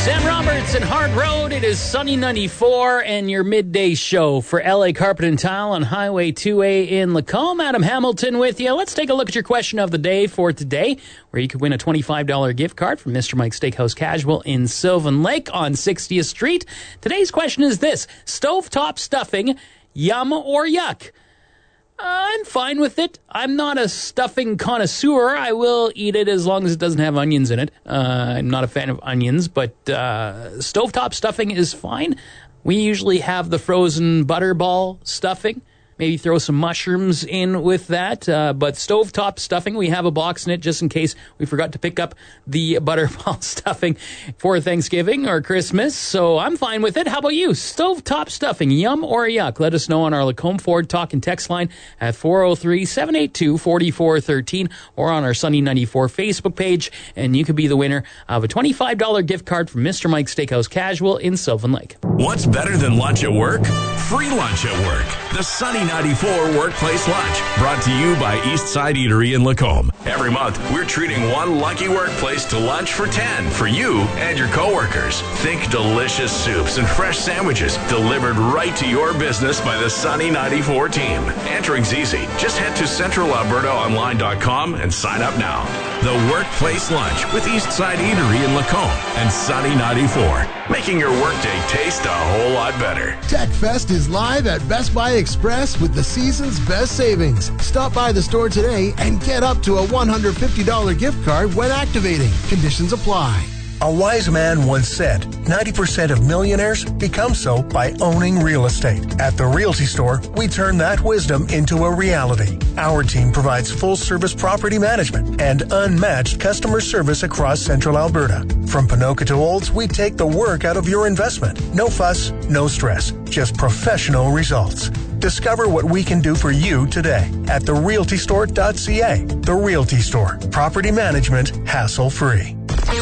Sam Roberts and Hard Road. It is Sunny 94 and your midday show for LA Carpet and Tile on Highway 2A in Lacombe. Adam Hamilton with you. Let's take a look at your question of the day for today, where you could win a $25 gift card from Mr. Mike's Steakhouse Casual in Sylvan Lake on 60th Street. Today's question is this: stovetop stuffing, yum or yuck? I'm fine with it. I'm not a stuffing connoisseur. I will eat it as long as it doesn't have onions in it. I'm not a fan of onions, but stovetop stuffing is fine. We usually have the frozen butterball stuffing. Maybe throw some mushrooms in with that. But stovetop stuffing, we have a box in it just in case we forgot to pick up the butterball stuffing for Thanksgiving or Christmas. So I'm fine with it. How about you? Stovetop stuffing, yum or yuck? Let us know on our Lacombe Ford talk and text line at 403-782-4413 or on our Sunny 94 Facebook page. And you could be the winner of a $25 gift card from Mr. Mike's Steakhouse Casual in Sylvan Lake. What's better than lunch at work? Free lunch at work. The Sunny 94 Workplace Lunch, brought to you by Eastside Eatery in Lacombe. Every month, we're treating one lucky workplace to lunch for 10 for you and your coworkers. Think delicious soups and fresh sandwiches delivered right to your business by the Sunny 94 team. Entering's easy. Just head to CentralAlbertaOnline.com and sign up now. The Workplace Lunch with Eastside Eatery in Lacombe and Sunny 94, making your workday taste a whole lot better. TechFest is live at Best Buy Express with the season's best savings. Stop by the store today and get up to a $150 gift card when activating. Conditions apply. A wise man once said, 90% of millionaires become so by owning real estate. At the Realty Store, we turn that wisdom into a reality. Our team provides full-service property management and unmatched customer service across Central Alberta. From Ponoka to Olds, we take the work out of your investment. No fuss, no stress, just professional results. Discover what we can do for you today at therealtystore.ca. The Realty Store. Property management, hassle-free.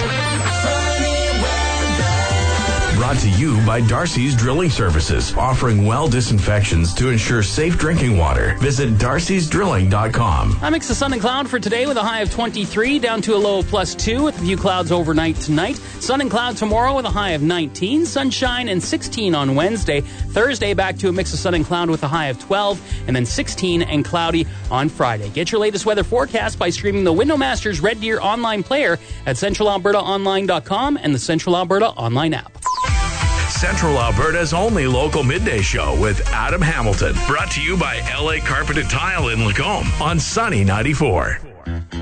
Brought to you by Darcy's Drilling Services, offering well disinfections to ensure safe drinking water. Visit darcysdrilling.com. I mix the sun and cloud for today with a high of 23 down to a low of +2 with a few clouds overnight tonight. Sun and cloud tomorrow with a high of 19. Sunshine and 16 on Wednesday. Thursday back to a mix of sun and cloud with a high of 12 and then 16 and cloudy on Friday. Get your latest weather forecast by streaming the Windowmasters Red Deer online player at CentralAlbertaOnline.com and the Central Alberta online app. Central Alberta's only local midday show with Adam Hamilton. Brought to you by LA Carpet and Tile in Lacombe on Sunny 94.